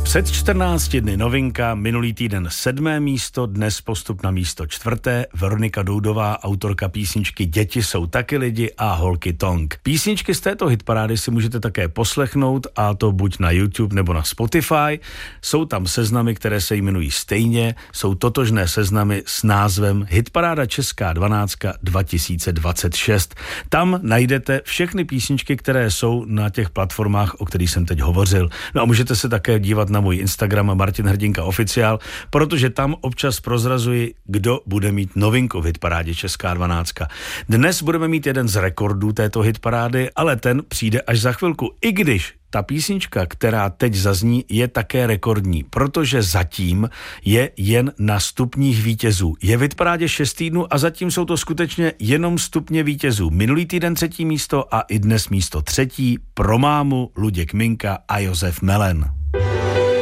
Před 14 dny novinka, minulý týden 7. místo, dnes postup na místo 4. Veronika Doudová, autorka písničky Děti jsou taky lidi a Holky Tonk. Písničky z této hitparády si můžete také poslechnout, a to buď na YouTube nebo na Spotify. Jsou tam seznamy, které se jmenují stejně, jsou totožné seznamy s názvem Hitparáda Česká 12 2026. Tam najdete všechny písničky, které jsou na těch platformách, o kterých jsem teď hovořil. No a můžete se také dívat na můj Instagram Martin Hrdinka Oficiál, protože tam občas prozrazuji, kdo bude mít novinku v hitparádě Česká 12. Dnes budeme mít jeden z rekordů této hitparády, ale ten přijde až za chvilku, i když ta písnička, která teď zazní, je také rekordní, protože zatím je jen na stupních vítězů. Je v hitparádě 6 týdnů a zatím jsou to skutečně jenom stupně vítězů. Minulý týden 3. místo a i dnes místo 3. pro mámu Luděk Minka a Josef Melen.